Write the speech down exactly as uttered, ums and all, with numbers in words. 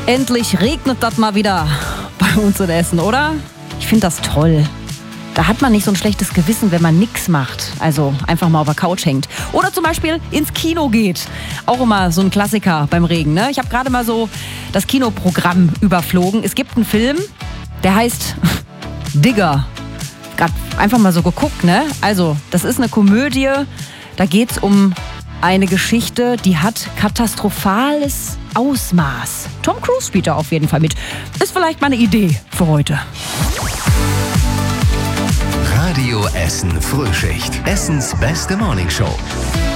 Endlich regnet das mal wieder bei uns in Essen, oder? Ich finde das toll. Da hat man nicht so ein schlechtes Gewissen, wenn man nichts macht. Also einfach mal auf der Couch hängt. Oder zum Beispiel ins Kino geht. Auch immer so ein Klassiker beim Regen, ne? Ich habe gerade mal so das Kinoprogramm überflogen. Es gibt einen Film, der heißt Digger. Gerade einfach mal so geguckt, ne? Also, das ist eine Komödie. Da geht's um eine Geschichte, die hat katastrophales Ausmaß. Tom Cruise spielt da auf jeden Fall mit. Ist vielleicht mal eine Idee für heute. Radio Essen Frühschicht. Essens beste Morningshow.